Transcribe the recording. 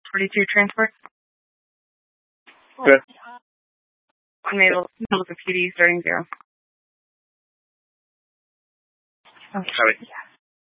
42 transport. Good. Unable to PD starting 0. Copy.